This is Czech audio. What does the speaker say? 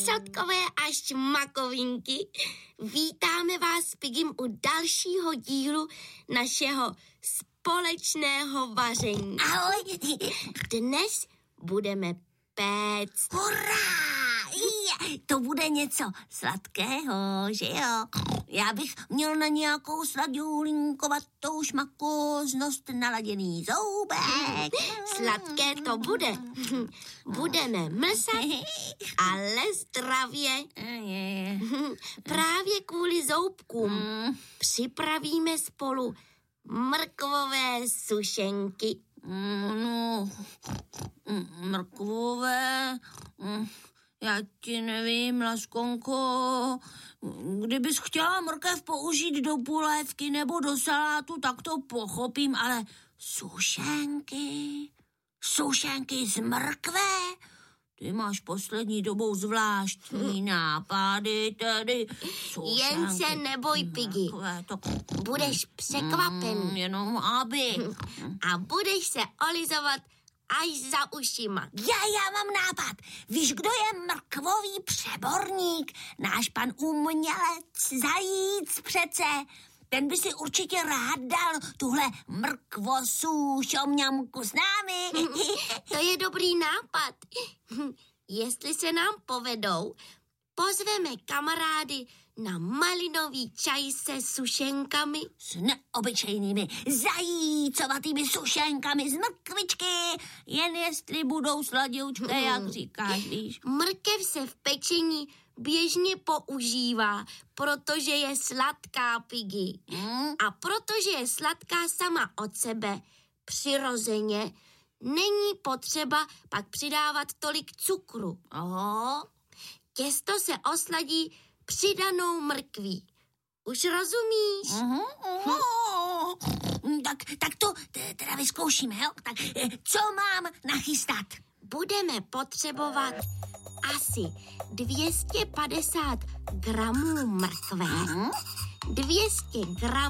sladkové a šmakovinky. Vítáme vás s Pigim u dalšího dílu našeho společného vaření. Ahoj. Dnes budeme péct. Hurá! To bude něco sladkého, že jo? Já bych měl na nějakou sladulínkovatou šmakoznost naladěný zoubek. Sladké to bude. Budeme mlsat, ale zdravě. Právě kvůli zoubkům připravíme spolu mrkvové sušenky. Mrkvové... Já ti nevím, Laskonko, kdybys chtěla mrkev použít do polévky nebo do salátu, tak to pochopím, ale sušenky z mrkve? Ty máš poslední dobou zvláštní nápady, tedy sušenky. Jen se neboj, Pigi. Budeš překvapený. Jenom aby. A budeš se olizovat až za ušima. Já mám nápad. Víš, kdo je mrkvový přeborník? Náš pan umělec Zajíc přece. Ten by si určitě rád dal tuhle mrkvosůšomňamku s námi. To je dobrý nápad. Jestli se nám povedou, pozveme kamarády na malinový čaj se sušenkami. S neobyčejnými zajícovatými sušenkami z mrkvičky. Jen jestli budou sladoučké, jak říkáš, víš. Mrkev se v pečení běžně používá, protože je sladká, Pigi. A protože je sladká sama od sebe, přirozeně, není potřeba pak přidávat tolik cukru. Oho. Těsto se osladí přidanou mrkví. Už rozumíš? Tak to teda vyzkoušíme, jo? Tak co mám nachystat? Budeme potřebovat asi 250 gramů mrkve, 200 gramů